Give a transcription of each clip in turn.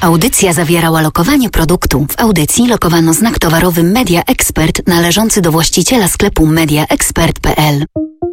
Audycja zawierała lokowanie produktu. W audycji lokowano znak towarowy Media Expert należący do właściciela sklepu mediaexpert.pl.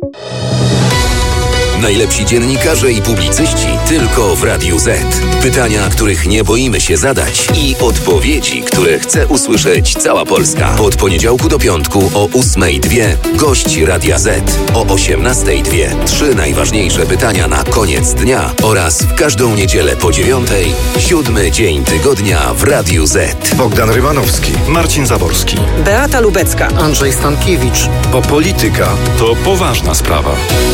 Najlepsi dziennikarze i publicyści tylko w Radiu Z. Pytania, których nie boimy się zadać i odpowiedzi, które chce usłyszeć cała Polska. Od poniedziałku do piątku o 8:02 gość Radia Z. O 18:02 3 najważniejsze pytania na koniec dnia oraz w każdą niedzielę po 9:00 7 dzień tygodnia w Radiu Z. Bogdan Rymanowski, Marcin Zaborski, Beata Lubecka, Andrzej Stankiewicz. bo polityka to poważna sprawa.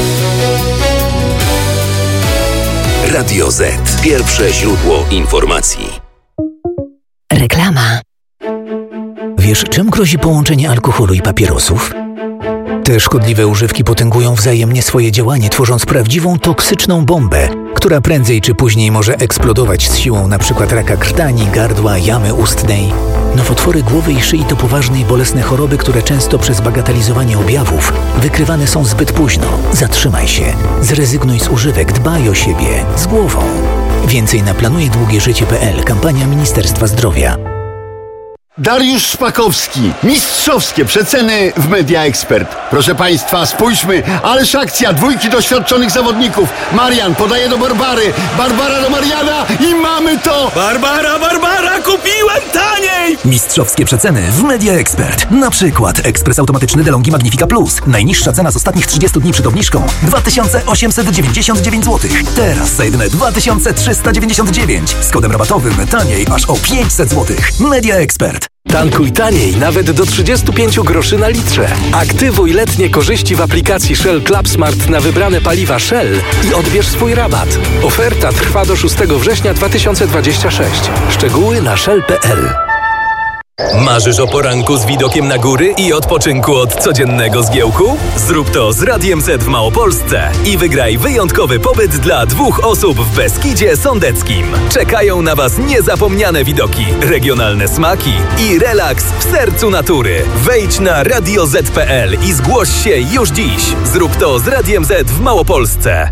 Radio Z. Pierwsze źródło informacji. Reklama. Wiesz, czym grozi połączenie alkoholu i papierosów? Te szkodliwe używki potęgują wzajemnie swoje działanie, tworząc prawdziwą toksyczną bombę, która prędzej czy później może eksplodować z siłą np. raka krtani, gardła, jamy ustnej. Nowotwory głowy i szyi to poważne i bolesne choroby, które często przez bagatelizowanie objawów wykrywane są zbyt późno. Zatrzymaj się, zrezygnuj z używek, dbaj o siebie, z głową. Więcej na planujedługieżycie.pl, kampania Ministerstwa Zdrowia. Dariusz Szpakowski. Mistrzowskie przeceny w Media Expert. Proszę Państwa, spójrzmy. Ależ akcja. 2 doświadczonych zawodników. Marian podaje do Barbary. Barbara do Mariana i mamy to! Barbara, kupiłem taniej! Mistrzowskie przeceny w Media Expert. Na przykład ekspres automatyczny DeLonghi Magnifica Plus. Najniższa cena z ostatnich 30 dni przed obniżką 2899 zł. Teraz za jedyne 2399. Z kodem rabatowym taniej aż o 500 zł. Media Expert. Tankuj taniej nawet do 35 groszy na litrze. Aktywuj letnie korzyści w aplikacji Shell Club Smart na wybrane paliwa Shell i odbierz swój rabat. Oferta trwa do 6 września 2026. Szczegóły na shell.pl. Marzysz o poranku z widokiem na góry i odpoczynku od codziennego zgiełku? Zrób to z Radiem Z w Małopolsce i wygraj wyjątkowy pobyt dla 2 osób w Beskidzie Sądeckim. Czekają na Was niezapomniane widoki, regionalne smaki i relaks w sercu natury. Wejdź na radioz.pl i zgłoś się już dziś. Zrób to z Radiem Z w Małopolsce.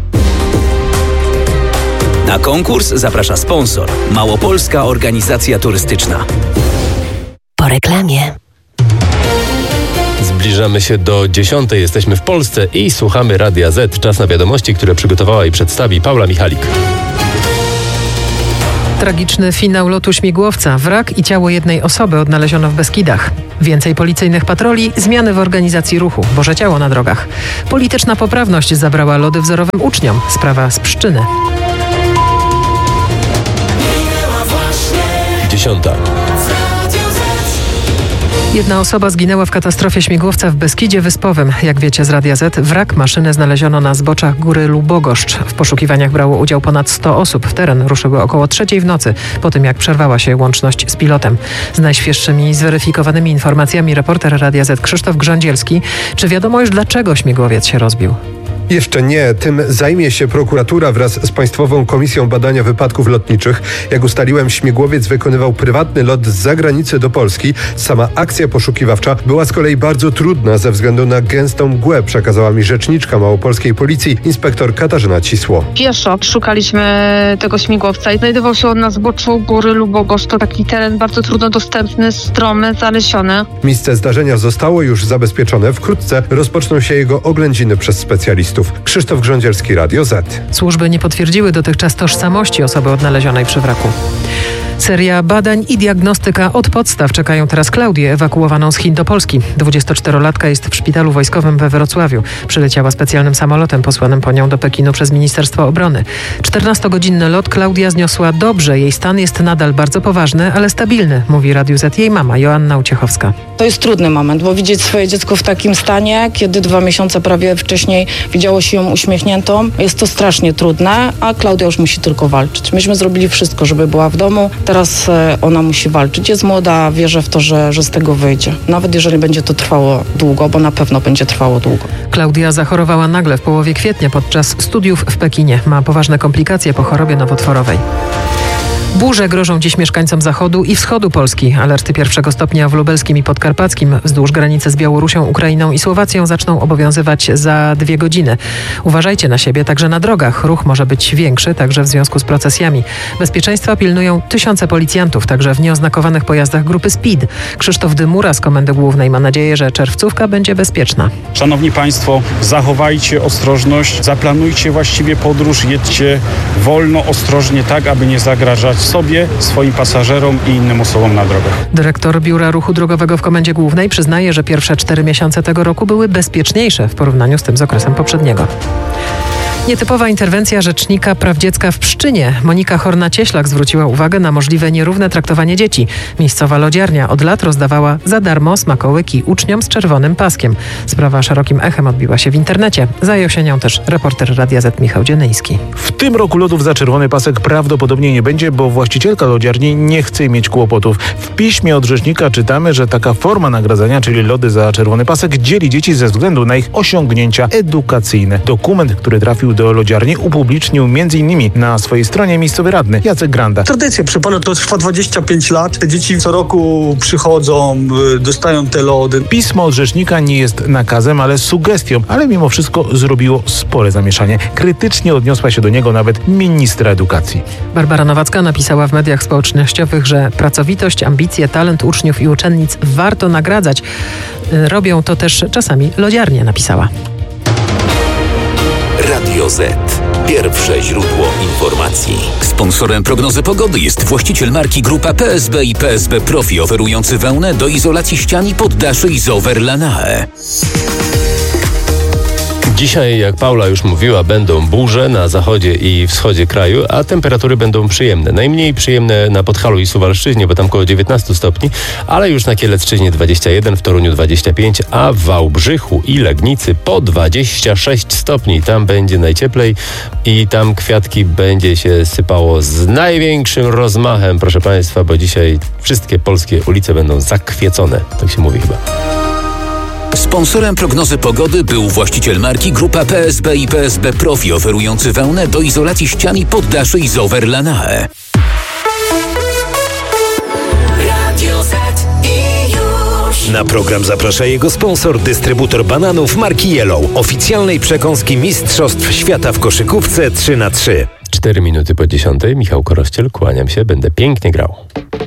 Na konkurs zaprasza sponsor – Małopolska Organizacja Turystyczna. Po reklamie. Zbliżamy się do 10:00. Jesteśmy w Polsce i słuchamy Radia Z. Czas na wiadomości, które przygotowała i przedstawi Paula Michalik. Tragiczny finał lotu śmigłowca. Wrak i ciało jednej osoby odnaleziono w Beskidach. Więcej policyjnych patroli, zmiany w organizacji ruchu, Boże ciało na drogach. Polityczna poprawność zabrała lody wzorowym uczniom. Sprawa z Pszczyny. 10:00. Jedna osoba zginęła w katastrofie śmigłowca w Beskidzie Wyspowym. Jak wiecie z Radia Z, wrak maszyny znaleziono na zboczach góry Lubogoszcz. W poszukiwaniach brało udział ponad 100 osób. W teren ruszyły około 3:00 w nocy, po tym jak przerwała się łączność z pilotem. Z najświeższymi zweryfikowanymi informacjami reporter Radia Z Krzysztof Grządzielski. Czy wiadomo już, dlaczego śmigłowiec się rozbił? Jeszcze nie. Tym zajmie się prokuratura wraz z Państwową Komisją Badania Wypadków Lotniczych. Jak ustaliłem, śmigłowiec wykonywał prywatny lot z zagranicy do Polski. Sama akcja poszukiwawcza była z kolei bardzo trudna ze względu na gęstą mgłę, przekazała mi rzeczniczka małopolskiej policji, inspektor Katarzyna Cisło. Pieszo szukaliśmy tego śmigłowca i znajdował się on na zboczu góry Lubogoszcz. To taki teren bardzo trudno dostępny, stromy, zalesiony. Miejsce zdarzenia zostało już zabezpieczone. Wkrótce rozpoczną się jego oględziny przez specjalistów. Krzysztof Grządzielski, Radio Z. Służby nie potwierdziły dotychczas tożsamości osoby odnalezionej przy wraku. Seria badań i diagnostyka od podstaw czekają teraz Klaudię, ewakuowaną z Chin do Polski. 24-latka jest w szpitalu wojskowym we Wrocławiu. Przyleciała specjalnym samolotem posłanym po nią do Pekinu przez Ministerstwo Obrony. 14-godzinny lot Klaudia zniosła dobrze. Jej stan jest nadal bardzo poważny, ale stabilny, mówi Radiu Z jej mama, Joanna Uciechowska. To jest trudny moment, bo widzieć swoje dziecko w takim stanie, kiedy 2 miesiące prawie wcześniej widziało się ją uśmiechniętą, jest to strasznie trudne, a Klaudia już musi tylko walczyć. Myśmy zrobili wszystko, żeby była w domu. Teraz ona musi walczyć. Jest młoda, wierzę w to, że z tego wyjdzie. Nawet jeżeli będzie to trwało długo, bo na pewno będzie trwało długo. Klaudia zachorowała nagle w połowie kwietnia podczas studiów w Pekinie. Ma poważne komplikacje po chorobie nowotworowej. Burze grożą dziś mieszkańcom zachodu i wschodu Polski. Alerty 1. stopnia w lubelskim i podkarpackim wzdłuż granicy z Białorusią, Ukrainą i Słowacją zaczną obowiązywać za 2 godziny. Uważajcie na siebie także na drogach. Ruch może być większy, także w związku z procesjami. Bezpieczeństwa pilnują tysiące policjantów, także w nieoznakowanych pojazdach grupy Speed. Krzysztof Dymura z Komendy Głównej ma nadzieję, że czerwcówka będzie bezpieczna. Szanowni Państwo, zachowajcie ostrożność, zaplanujcie właściwie podróż, jedźcie wolno, ostrożnie, tak aby nie zagrażać sobie, swoim pasażerom i innym osobom na drogach. Dyrektor Biura Ruchu Drogowego w Komendzie Głównej przyznaje, że pierwsze 4 miesiące tego roku były bezpieczniejsze w porównaniu z tym z okresem poprzedniego. Nietypowa interwencja Rzecznika Praw Dziecka w Pszczynie. Monika Horna-Cieślak zwróciła uwagę na możliwe nierówne traktowanie dzieci. Miejscowa lodziarnia od lat rozdawała za darmo smakołyki uczniom z czerwonym paskiem. Sprawa szerokim echem odbiła się w internecie. Zajął się nią też reporter Radia Z Michał Dzienyński. W tym roku lodów za czerwony pasek prawdopodobnie nie będzie, bo właścicielka lodziarni nie chce mieć kłopotów. W piśmie od rzecznika czytamy, że taka forma nagradzania, czyli lody za czerwony pasek, dzieli dzieci ze względu na ich osiągnięcia edukacyjne. Dokument, który trafił do lodziarni, upublicznił m.in. na swojej stronie miejscowy radny Jacek Granda. Tradycja, przypomnę, to trwa 25 lat. Te dzieci co roku przychodzą, dostają te lody. Pismo od rzecznika nie jest nakazem, ale sugestią, ale mimo wszystko zrobiło spore zamieszanie. Krytycznie odniosła się do niego nawet ministra edukacji. Barbara Nowacka napisała w mediach społecznościowych, że pracowitość, ambicje, talent uczniów i uczennic warto nagradzać. Robią to też czasami lodziarnie, napisała. Radio Z. Pierwsze źródło informacji. Sponsorem prognozy pogody jest właściciel marki Grupa PSB i PSB Profi, oferujący wełnę do izolacji ścian i poddaszy Isover Lanae. Dzisiaj, jak Paula już mówiła, będą burze na zachodzie i wschodzie kraju, a temperatury będą przyjemne. Najmniej przyjemne na Podhalu i Suwalszczyźnie, bo tam około 19 stopni, ale już na Kielecczyźnie 21, w Toruniu 25, a w Wałbrzychu i Legnicy po 26 stopni. Tam będzie najcieplej i tam kwiatki będzie się sypało z największym rozmachem, proszę Państwa, bo dzisiaj wszystkie polskie ulice będą zakwiecone. Tak się mówi chyba. Sponsorem prognozy pogody był właściciel marki Grupa PSB i PSB Profi, oferujący wełnę do izolacji ścian i poddaszy Isover Lanae. Na program zaprasza jego sponsor, dystrybutor bananów marki Yellow, oficjalnej przekąski Mistrzostw Świata w koszykówce 3x3. 4 minuty po 10. Michał Korościel, kłaniam się, będę pięknie grał.